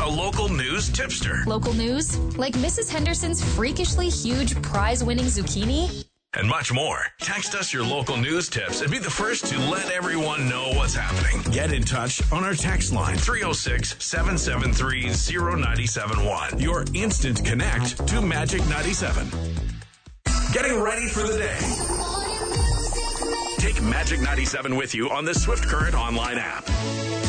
a local news tipster. Local news? Like Mrs. Henderson's freakishly huge prize-winning zucchini? And much more. Text us your local news tips and be the first to let everyone know what's happening. Get in touch on our text line 306-773-0971. Your instant connect to Magic 97. Getting ready for the day. Take Magic 97 with you on the Swift Current online app.